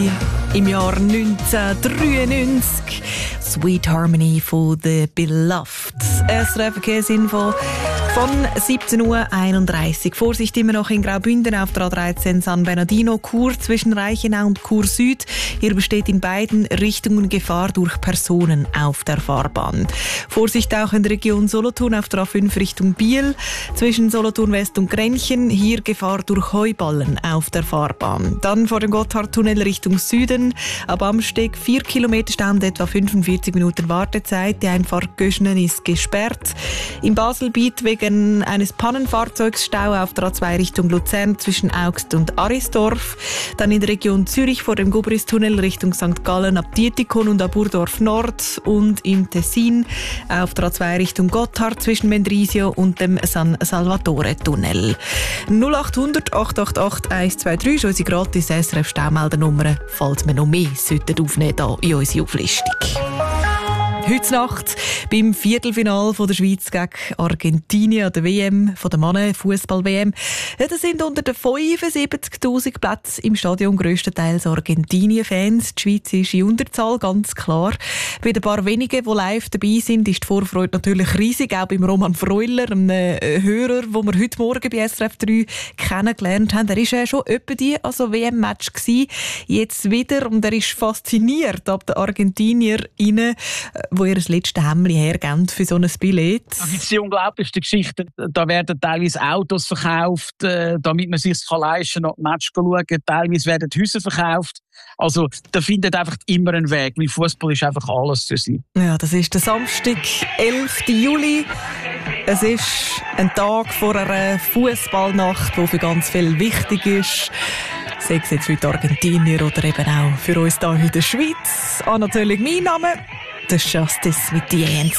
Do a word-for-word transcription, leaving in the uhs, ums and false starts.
Im Jahr neunzehnhundertdreiundneunzig Sweet Harmony von The Beloved. S R F Verkehrsinfo von siebzehn Uhr einunddreißig. Vorsicht immer noch in Graubünden auf der A dreizehn San Bernardino, Chur zwischen Reichenau und Chur Süd. Hier besteht in beiden Richtungen Gefahr durch Personen auf der Fahrbahn. Vorsicht auch in der Region Solothurn auf der A fünf Richtung Biel. Zwischen Solothurn West und Grenchen, hier Gefahr durch Heuballen auf der Fahrbahn. Dann vor dem Gotthardtunnel Richtung Süden. Ab Amsteg vier Kilometer Stau und etwa fünfundvierzig Minuten Wartezeit. Die Einfahrt Göschnen ist gesperrt. Im Baselbiet wegen eines Pannenfahrzeugs Stau auf der A zwei Richtung Luzern zwischen Augst und Arisdorf. Dann in der Region Zürich vor dem Gubristunnel Richtung Sankt Gallen ab Dietikon und ab Burdorf Nord. Und im Tessin auf der A zwei Richtung Gotthard zwischen Mendrisio und dem San Salvatore Tunnel. null acht hundert acht acht acht eins zwei drei ist unsere gratis S R F Staumeldernummer, falls wir noch mehr sollten aufnehmen hier in unsere Auflistung. Heute Nacht beim Viertelfinale der Schweiz gegen Argentinien an der W M, von der Mannen-Fußball-W M. Ja, das sind unter den fünfundsiebzigtausend Plätzen im Stadion grösstenteils Argentinien-Fans. Die Schweiz ist in Unterzahl, ganz klar. Bei den paar wenigen, die live dabei sind, ist die Vorfreude natürlich riesig. Auch beim Roman Freuler, einem Hörer, den wir heute Morgen bei S R F drei kennengelernt haben. Er war ja schon etwa die also W M-Match gewesen. Jetzt wieder. Und er ist fasziniert ab den Argentinierinnen, wo ihr das letzte Hemdli hergeben für so ein Billett. Da gibt es die unglaublichsten Geschichten. Da werden teilweise Autos verkauft, äh, damit man sich leisten kann, noch Match schauen. Teilweise werden Häuser verkauft. Also da findet einfach immer einen Weg, weil Fußball ist einfach alles für sie. Ja, das ist der Samstag, elften Juli. Es ist ein Tag vor einer Fußballnacht, die für ganz viel wichtig ist. Sei es jetzt für die Argentinier oder eben auch für uns hier in der Schweiz. Ah, natürlich mein Name, The Justice mit The A N C.